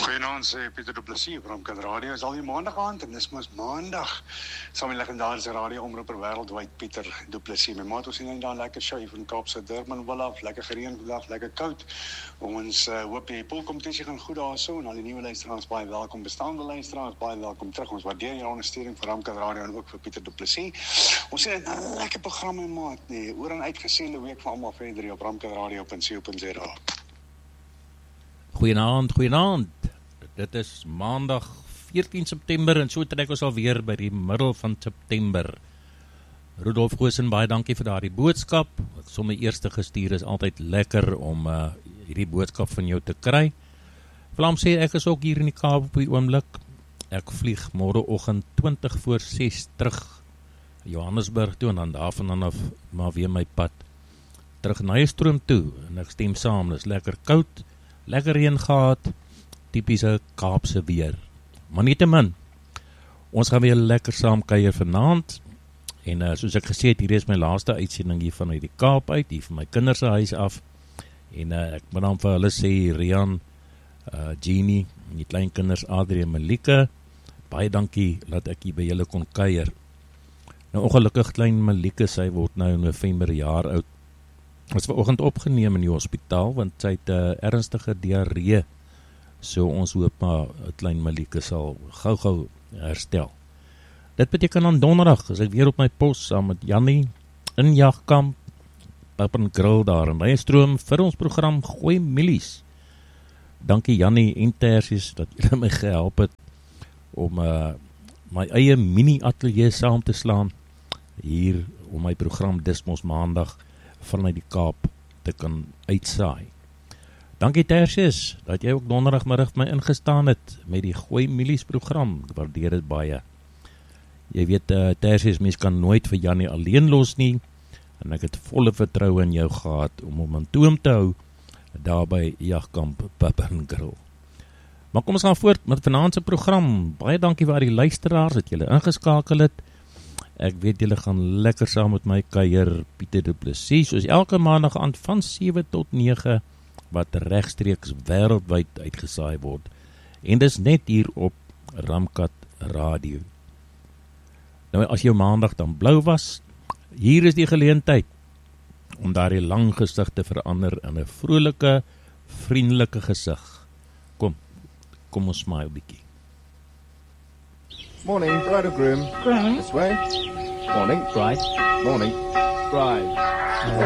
Goeienaand, sê Pieter Du Plessis, Ramkat Radio. Is al die maandag aand en dis mos maandag. Saam met legendarische radio-omroeper wêreldwyd Pieter Du Plessis. My maat, ons sien daar lekker show van Kaapse Durbanville af, lekker gereën vandag, lekker koud. Ons hoop die poolkompetisie gaan goed daar so en al die nuwe luisteraars baie welkom, bestaande luisteraars baie welkom terug. Ons waardeer jou ondersteuning vir Ramkat Radio en ook vir Pieter Du Plessis. Ons sien 'n lekker program in maat, nee, oor en uitgesende week vir almal verder op ramkatradio.co.za. Goeienaand. Dit is maandag 14 September en so trek ons alweer by die middel van September. Rudolf Goosen, baie dankie vir daardie boodskap. Wat sommer eerste gestuur is altyd lekker om hierdie boodskap van jou te kry. Vlam sê ek is ook hier in die Kaap op die oomblik. Ek vlieg môreoggend 20 voor 6 terug Johannesburg toe en dan daarvan af maar weer my pad terug na Nyerstroom toe en ek stem saam, dis lekker koud. Lekker reën gehad, typiese Kaapse weer. Maar nietemin, ons gaan weer lekker saam kuier vanaand. En soos ek gesê het, hier is my laaste uitsending hier vanuit die Kaap uit, hier van my kinders se huis af. En ek moet dan vir hulle sê, Rian, Jeannie, en die kleinkinders Adrie en Malika, baie dankie dat ek hier by julle kon kuier. Nou ongelukkig klein Malika, sy word nou in November jaar oud. Ons is vanoggend opgeneem in die hospitaal, want sy het ernstige diarree. So ons hoop maar, klein Malika sal gou herstel. Dit beteken aan donderdag, as ek weer op my pos saam met Jannie in Jagkamp, op een grill daar in Nyerstroom vir ons program Gooi Milies. Dankie Jannie en Tersies dat julle my gehelp het om my eie mini-atelier saam te slaan hier om my program Dismos Maandag vanuit die Kaap te kan uitsaai. Dankie Tersies, dat jy ook donderdagmiddag my ingestaan het met die Gooi Milies program, ek waardeer dit baie. Jy weet, Tersies, mens kan nooit vir Jannie alleen los nie, en ek het volle vertroue in jou gehad om aan toom te hou, daar by Jagkamp Pub and Grill. Maar kom ons gaan voort met vanaand se program. Baie dankie vir die luisteraars dat julle ingeskakel het. Ek weet julle gaan lekker saam met my kuier Pieter Du Plessis, soos elke maandag aand van 7 tot 9, wat regstreeks wêreldwyd uitgesaai word. En dis net hier op Ramkat Radio. Nou as jou maandag dan blou was, hier is die geleentheid om daardie lang gesig te verander in 'n vrolike, vriendelike gesig. Kom ons smile bietjie. Morning, bride or groom. Groom. This way. Morning. Bride. Morning. Bride.